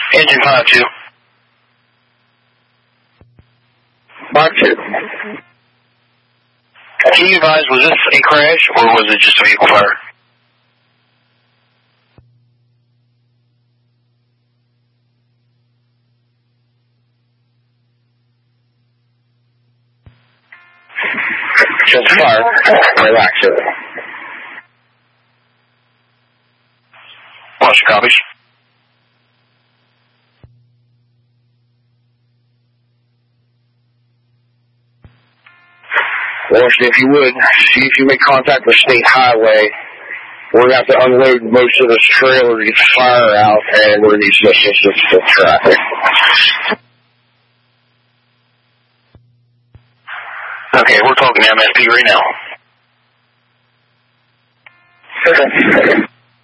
Engine 5-2. 5-2. Can you advise, was this a crash or was it just a vehicle fire? Just fire. Relax it. Watch your copies. Washington, if you would, see if you make contact with State Highway. We're going to have to unload most of this trailer to get the fire out, and we're going to need assistance with traffic. Okay, we're talking MSP right now. Okay.